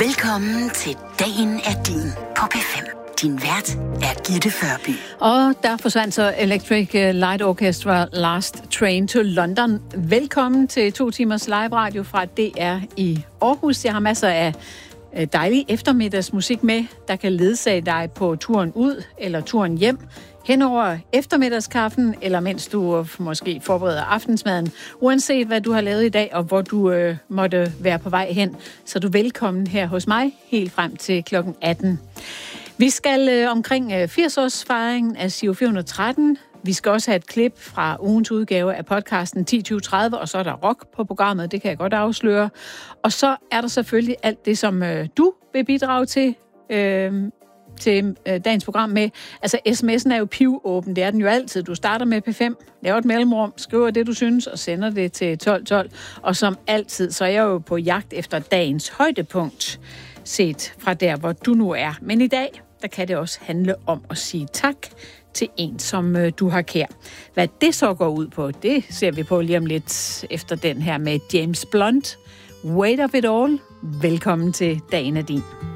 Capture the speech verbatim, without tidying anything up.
Velkommen til Dagen er din på P fem. Din vært er Gitte Førby. Og der forsvandt så Electric Light Orchestra Last Train to London. Velkommen til to timers live radio fra D R i Aarhus. Jeg har masser af dejlig eftermiddagsmusik med, der kan ledsage dig på turen ud eller turen hjem, henover eftermiddagskaffen, eller mens du måske forbereder aftensmaden. Uanset hvad du har lavet i dag, og hvor du øh, måtte være på vej hen, så er du velkommen her hos mig, helt frem til klokken atten. Vi skal øh, omkring øh, firs-årsfejringen af Giro fire hundrede og tretten. Vi skal også have et klip fra ugens udgave af podcasten ti tyve tredive, og så er der rock på programmet, det kan jeg godt afsløre. Og så er der selvfølgelig alt det, som øh, du vil bidrage til, øh, til øh, dagens program med. Altså sms'en er jo pivåben, det er den jo altid. Du starter med P fem, laver et mellemrum, skriver det, du synes, og sender det til tolv tolv. Og som altid, så er jeg jo på jagt efter dagens højdepunkt, set fra der, hvor du nu er. Men i dag, der kan det også handle om at sige tak til en, som øh, du har kær. Hvad det så går ud på, det ser vi på lige om lidt efter den her med James Blunt. Weight of it all. Velkommen til Dagen er din.